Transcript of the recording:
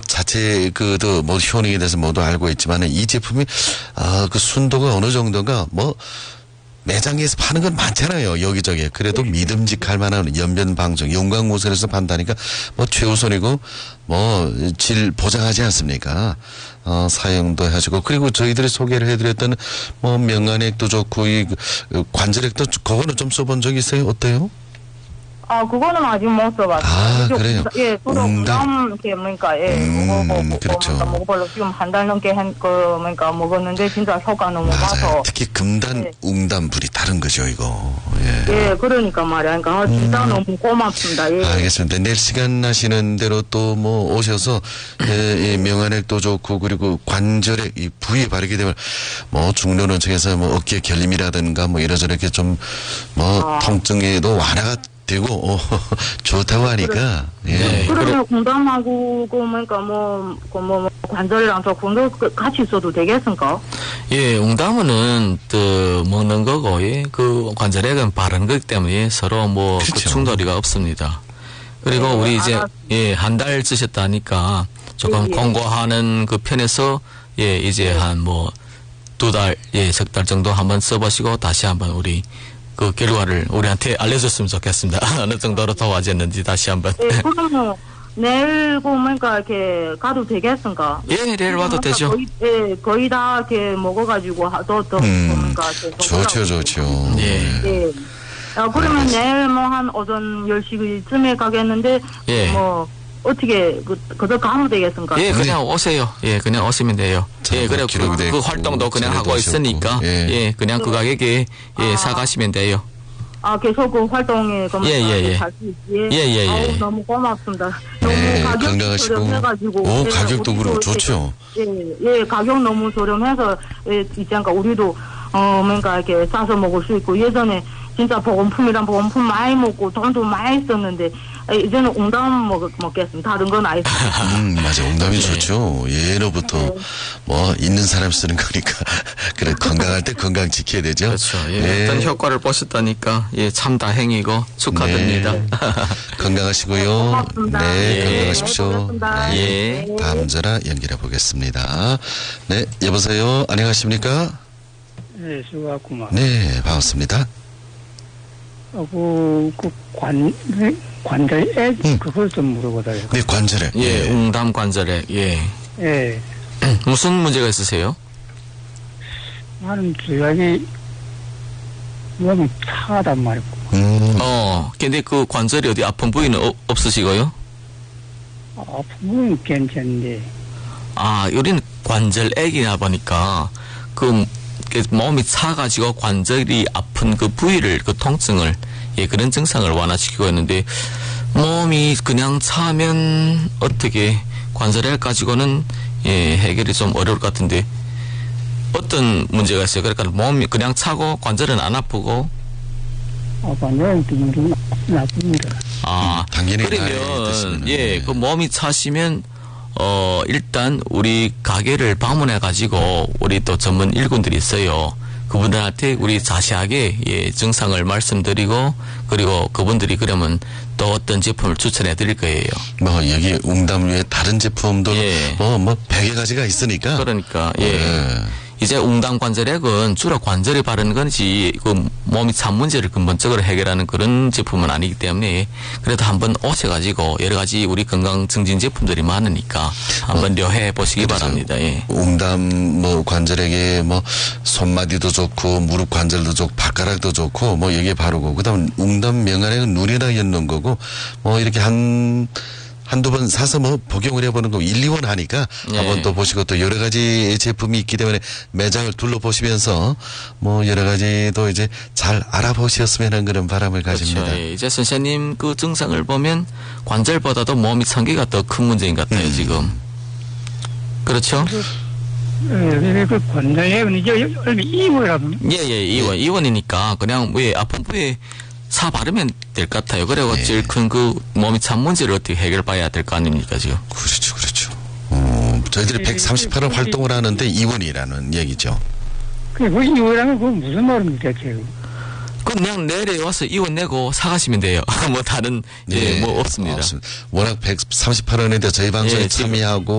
자체 그도 뭐 효능에 대해서 모두 알고 있지만 이 제품이 그 순도가 어느 정도가 뭐 매장에서 파는 건 많잖아요. 여기저기. 그래도 믿음직할 만한 연변 방정, 용광무선에서 판다니까 뭐 최우선이고 뭐 질 보장하지 않습니까? 사용도 해주고 그리고 저희들이 소개를 해드렸던 뭐 명안액도 좋고 이 관절액도 그거는 좀 써본 적 있어요? 어때요? 그거는 아직 못 써봤어요. 그래요? 예, 저도 이렇게, 그러니까, 그렇죠. 먹어보려 지금 한 달 넘게 그러니까 먹었는데, 진짜 효과 너무 봐서. 특히 금단, 웅단불이 다른 거죠, 이거. 예, 그러니까 말이야. 그러니까, 진짜 너무 고맙습니다. 예. 알겠습니다. 내일 시간 나시는 대로 또 뭐 오셔서, 명안액도 좋고, 그리고 관절에 이 부위에 바르게 되면, 뭐 중년원청에서 뭐 어깨 결림이라든가 뭐 이러저렇게 좀, 뭐 통증에도 완화가 되고 좋다고 하니까. 예. 그러면 공담하고 그러니까 뭐 관절이랑 저 공도 같이 써도 되겠습니까? 예, 웅담은 또 먹는 거고 그 관절액은 바른 거기 때문에 서로 뭐 그렇죠. 그 충돌이가 없습니다. 그리고 우리 이제 한 달 쓰셨다니까 조금 권고하는 그 편에서 이제 한 뭐 2달 석 달 정도 한번 써보시고 다시 한번 우리 그 결과를 우리한테 알려줬으면 좋겠습니다. 어느 정도로 도와졌는지 다시 한번. 그러면 내일 그러니까 이렇게 가도 되겠습니까? 예, 내일 와도 되죠. 거의 다 이렇게 먹어가지고 더 그러니까 좋죠. 예. 그러면 내일 뭐 한 오전 10시쯤에 가겠는데 뭐 어떻게 그저 가면 되겠습니까? 예, 그냥 오세요. 예, 그냥 오시면 돼요. 예, 그래 그 활동도 그냥 하고 있으니까 그냥 그 가격에 사가시면 돼요. 계속 그 활동에 갈 수 있지. 너무 고맙습니다. 너무 가격도 저렴해가지고. 가격도 그리고 좋죠. 예, 가격 너무 저렴해서 있잖아. 우리도 뭔가 이렇게 싸서 먹을 수 있고 예전에 진짜 보건품이랑 보건품 많이 먹고 돈도 많이 썼는데 이제는 웅담 먹겠습니다. 다른 건 아니죠. 맞아. 웅담이 좋죠. 예로부터 뭐 있는 사람 쓰는 거니까 그래 건강할 때 건강 지켜야 되죠. 그렇죠. 어떤 효과를 보셨다니까 참 다행이고 축하드립니다. 건강하시고요. 고맙습니다. 건강하십시오. 다음 전화 연결해 보겠습니다. 네, 여보세요. 안녕하십니까? 네, 수고하구만. 네, 반갑습니다. 관절액 그걸 좀 물어보다요. 네, 관절액. 웅담 관절액. 무슨 문제가 있으세요? 나는 주약이 너무 차단 말이고. 근데 그 관절이 어디 아픈 부위는 없으시고요? 아픈 부위는 괜찮은데. 우리는 관절액이다 보니까 그 몸이 차가지고 관절이 아픈 그 부위를 그 통증을 그런 증상을 완화시키고 있는데 몸이 그냥 차면 어떻게 관절액 가지고는 해결이 좀 어려울 것 같은데 어떤 문제가 있어요? 그러니까 몸이 그냥 차고 관절은 안 아프고 관절은 좀 나쁩니다. 당연히 그러면 그 몸이 차시면 일단 우리 가게를 방문해 가지고 우리 또 전문 일꾼들이 있어요. 그분들한테 우리 자세하게 증상을 말씀드리고 그리고 그분들이 그러면 또 어떤 제품을 추천해 드릴 거예요. 뭐 여기 웅담 외에 다른 제품도 뭐 100여 가지가 있으니까. 그러니까 이제 웅담 관절액은 주로 관절에 바르는 건지 그 몸이 찬 문제를 근본적으로 해결하는 그런 제품은 아니기 때문에 그래도 한번 오셔가지고 여러 가지 우리 건강 증진 제품들이 많으니까 한번 료해 보시기 바랍니다. 웅담 뭐 관절액에 뭐 손마디도 좋고 무릎 관절도 좋고 발가락도 좋고 뭐 여기에 바르고 그다음 웅담 명안액은 눈에다 엮는 거고 뭐 이렇게 한두 번 사서 뭐 복용을 해보는 거 1, 2원 하니까 한번 또 보시고 또 여러 가지 제품이 있기 때문에 매장을 둘러보시면서 뭐 여러 가지도 이제 잘 알아보셨으면 하는 그런 바람을 가집니다. 그렇죠. 이제 선생님 그 증상을 보면 관절보다도 몸이 찬 게가 더 큰 문제인 것 같아요, 지금. 그렇죠? 그 관절액은 이제 얼마 2원이라면? 이원이니까 그냥 아픈 부위에 사 바르면 될 것 같아요. 그리고 제일 큰 그 몸이 찬 문제를 어떻게 해결봐야 될 거 아닙니까, 지금? 그렇죠. 저희들이 138원 활동을 하는데 2원이라는 얘기죠. 그 2원이라면 그건 무슨 말입니까, 지금? 그냥 내일에 와서 2원 내고 사가시면 돼요. 뭐 다른 뭐 없습니다. 워낙 138원인데 저희 방송에 참여하고